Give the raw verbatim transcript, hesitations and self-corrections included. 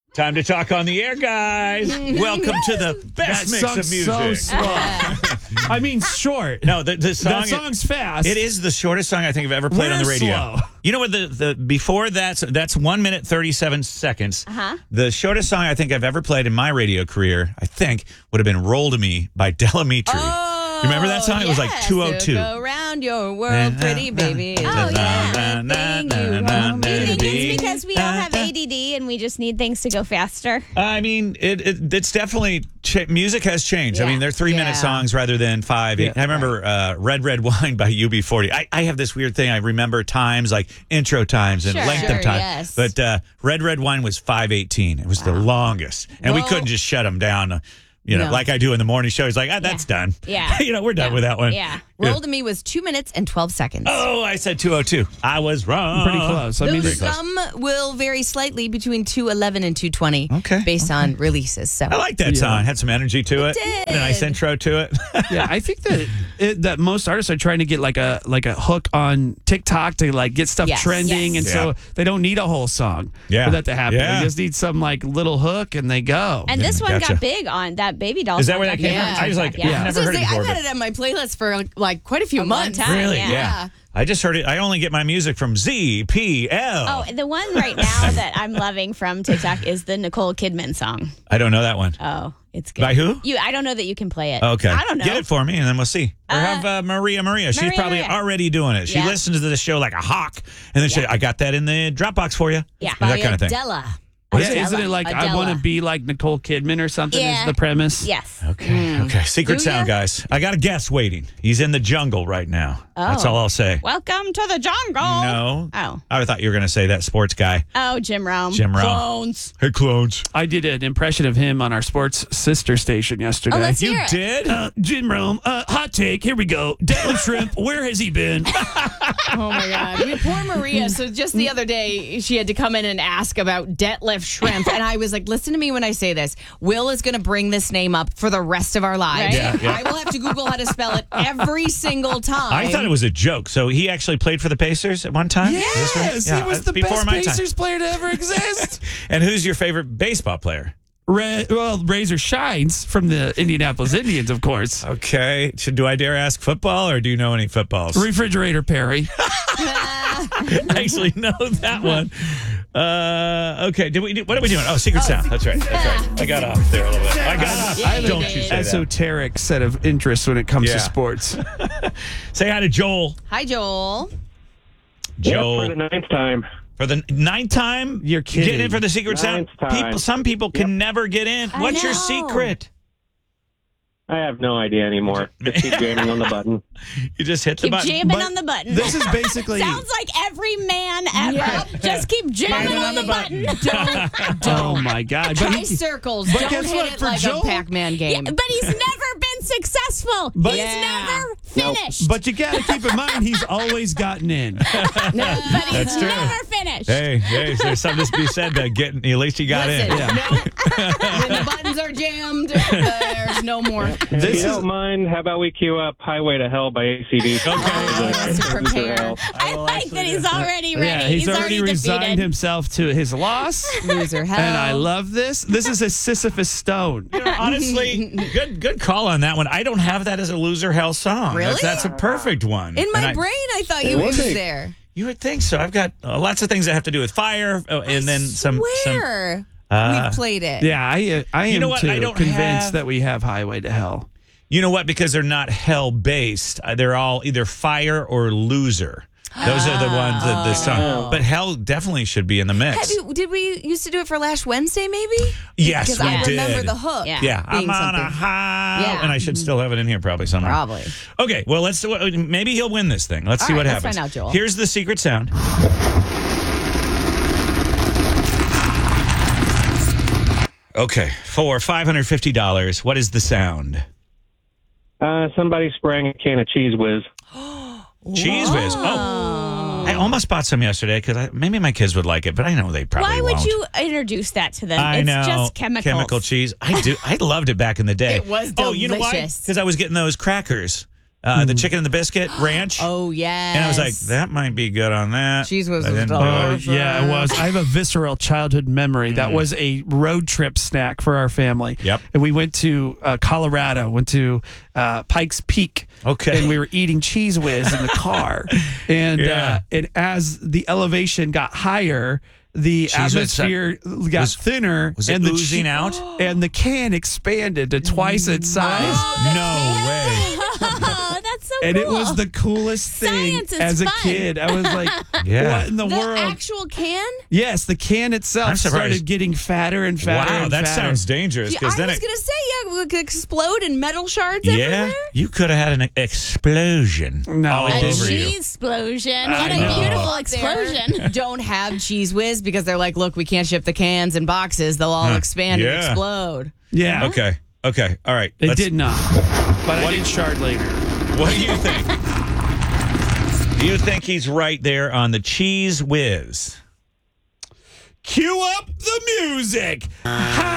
Time to talk on the air, guys. Welcome to the best that mix of song's music. so slow. I mean, short. No, the, the song. That song's fast. It is the shortest song I think I've ever played We're on the radio. slow. You know what? The the before that's that's one minute thirty seven seconds. Uh-huh. The shortest song I think I've ever played in my radio career, I think, would have been "Roll to Me" by Delamitri. Oh, you remember that song? It was like yes. two oh two. Go around your world, pretty baby. Oh, yeah. Do you think it's because we all have A D D and we just need things to go faster? I mean, it, it it's definitely ch- music has changed. I Yeah. mean, they're three Yeah. minute songs rather than five. Yeah. I remember uh, "Red Red Wine" by U B forty. I, I have this weird thing. I remember times like intro times and Sure. length Sure, of time. yes. But uh, "Red Red Wine" was five eighteen. It was the longest, and we Well- couldn't just shut them down. Uh, you know, No. like I do in the morning show. He's like, ah, that's done. Yeah. you know, we're done with that one. Yeah. Roll to Me was two minutes and twelve seconds. Oh, I said two oh two. I was wrong. Pretty close. I mean, Those close. some will vary slightly between two eleven and two twenty. Okay, Based on releases. So I like that Yeah. song. Had some energy to it. did. Had a nice intro to it. yeah, I think that it, that most artists are trying to get like a like a hook on TikTok to like get stuff Yes. trending, Yes. and so they don't need a whole song Yeah. for that to happen. Yeah. They just need some like little hook, and they go. And this one Gotcha. got big on that Baby Doll. Is that song where that got came big from? on I was like, TikTok, yeah. yeah. I've I was never gonna heard it say, before. I've had but- it on my playlist for like quite a few A long months. time. Really? Yeah. Yeah. I just heard it. I only get my music from Z P L. Oh, the one right now that I'm loving from TikTok is the Nicole Kidman song. I don't know that one. Oh, it's good. By who? You, I don't know that you can play it. Okay. I don't know. Get it for me, and then we'll see. Or Uh, have uh, Maria Maria. She's Maria probably Maria. already doing it. She Yeah. listens to the show like a hawk, and then she, I got that in the Dropbox for you. Yeah. And that kind of thing. Adela. What is Yeah, it? isn't it like I Adela. want to be like Nicole Kidman or something? Yeah. Is the premise? Yes. Okay. Okay. Secret Do sound, ya? guys. I got a guest waiting. He's in the jungle right now. That's Oh. all I'll say. Welcome to the jungle. No. Oh. I thought you were going to say that sports guy. Oh, Jim Rome. Jim Rome. Clones. Hey, clones. I did an impression of him on our sports sister station yesterday. Oh, let's You hear it. did? Uh, Jim Rome, uh, hot take. Here we go. Detlef Shrimp, where has he been? Oh my God. I mean, poor Maria. So just the other day, she had to come in and ask about Detlef Shrimp. And I was like, listen to me when I say this. Will is going to bring this name up for the rest of our lives. Right? Yeah, yeah. I will have to Google how to spell it every single time. I thought it was a joke. So he actually played for the Pacers at one time? Is this right? Yes, Yeah, he was uh, the before best my time. Pacers player to ever exist. And who's your favorite baseball player? Ra- well, Razor Shines from the Indianapolis Indians, of course. Okay. Should, do I dare ask football, or do you know any footballs? Refrigerator Perry. I actually know that one. Uh, okay. Did we do, what are we doing? Oh, Secret Sound. That's right. That's right. I got off there a little bit. I got off. Yeah, you Don't did. you say that. Esoteric set of interests when it comes Yeah. to sports. Say hi to Joel. Hi, Joel. Joel. Yep, for the ninth time. For the ninth time? You're kidding. Getting in for the Secret Sound? Ninth time. People, some people can never get in. I What's your know. secret? I have no idea anymore. Just keep jamming on the button. You just hit the Keep button. jamming But on the button. This is basically. Sounds like every man ever. Yep. Just keep jamming Jamming on, the button. Don't, Oh my God! But Try he- circles. but Don't guess hit what? it For like Joel- a Pac-Man game. But he's never been successful. But- he's Yeah. never Nope. finished. but you got to keep in mind he's always gotten in. No. But he's That's true. never finished. Hey, hey, there's something to be said that getting, at least you got Listen, in. Yeah. no. When the buttons are jammed, there's no more. If This you is- don't mind, how about we cue up Highway to Hell by A C D C? Okay. Let's prepare. I like that he's already ready. Yeah, he's, already, resigned defeated. himself to his loss. Loser hell. And I love this. This is a Sisyphus stone. You know, honestly, good good call on that one. I don't have that as a loser hell song. Really? That's, that's a perfect one. In my And I- brain, I thought you It was was. there. You would think so. I've got uh, lots of things that have to do with fire, uh, and then some. some Where uh, we've played it. Yeah, I uh, I am You know what? too I don't convinced have- that we have Highway to Hell. you know what? Because they're not hell based. Uh, they're all either fire or loser. Those are the ones that the song. But hell definitely should be in the mix. Have you, did we used to do it for Last Wednesday, maybe? Yes, Because we I did. remember the hook. Yeah. Yeah, I'm being on a something. high, Yeah. and I should still have it in here probably somewhere. Probably. Okay, well, let's maybe he'll win this thing. Let's All see right, what let's happens. find out, Joel. Here's the secret sound. Okay, for five hundred fifty dollars, what is the sound? Uh, somebody sprang a can of Cheese Whiz. Cheese Whiz. Oh, I almost bought some yesterday because maybe my kids would like it, but I know they probably Why won't. would you introduce that to them? I it's know. just chemicals. Chemical cheese. I do. I loved it back in the day. It was Oh, you know why? delicious. Because I was getting those crackers Uh, The chicken and the biscuit ranch. Oh, yes. And I was like, that might be good on that. Cheese whiz I was didn't do Oh, it. delicious. yeah, it was. I have a visceral childhood memory. That was a road trip snack for our family. Yep. And we went to uh, Colorado, went to uh, Pikes Peak. Okay. And we were eating Cheese Whiz in the car. and Yeah. uh, and as the elevation got higher, the Cheese Whiz atmosphere got was- thinner. was it and the oozing out? And the can expanded to twice its size. No way. Oh, that's so And cool. it was the coolest thing Science is as a fun. kid. I was like, Yeah. what in the, The world? actual can? Yes, the can I'm itself surprised. started getting fatter and fatter. Wow, and that fatter. sounds dangerous. Yeah, I Because was then going it, to say, yeah, it could explode in metal shards yeah, everywhere. you could have had an explosion No. all A a over you. cheese explosion. I What a know. beautiful There explosion. Don't have Cheese Whiz because they're like, look, we can't ship the cans in boxes. They'll all Huh. expand and Yeah. explode. Yeah. Okay. Okay. All right. It Let's- did not. But What I did shard later. What do you think? Do you think he's right there on the Cheese Whiz? Cue up the music.